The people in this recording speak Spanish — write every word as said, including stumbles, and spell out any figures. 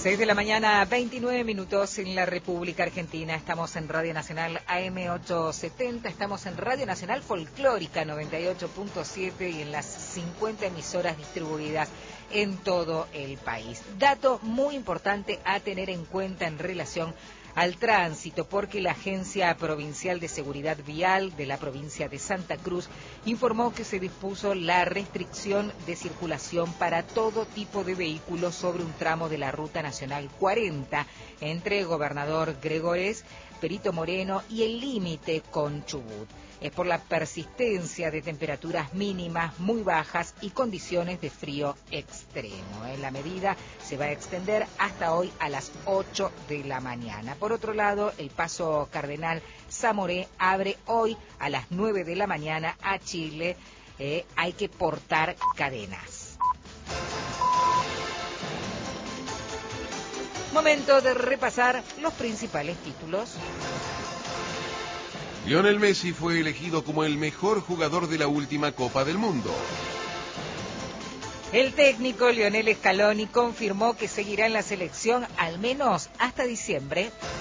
seis de la mañana, veintinueve minutos en la República Argentina. Estamos en Radio Nacional A M ochocientos setenta, estamos en Radio Nacional Folclórica noventa y ocho punto siete y en las cincuenta emisoras distribuidas en todo el país. Dato muy importante a tener en cuenta en relación al tránsito, porque la Agencia Provincial de Seguridad Vial de la provincia de Santa Cruz informó que se dispuso la restricción de circulación para todo tipo de vehículos sobre un tramo de la Ruta Nacional cuarenta entre Gobernador Gregores, Perito Moreno y el límite con Chubut. Es por la persistencia de temperaturas mínimas muy bajas y condiciones de frío extremo. La medida se va a extender hasta hoy a las ocho de la mañana. Por otro lado, el paso Cardenal Zamoré abre hoy a las nueve de la mañana a Chile. Eh, hay que portar cadenas. Momento de repasar los principales títulos. Lionel Messi fue elegido como el mejor jugador de la última Copa del Mundo. El técnico Lionel Scaloni confirmó que seguirá en la selección al menos hasta diciembre.